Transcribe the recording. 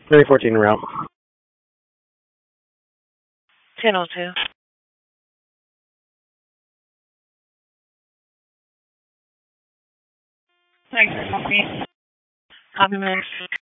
314 route. 1002. Thanks for calling me. Copy, man.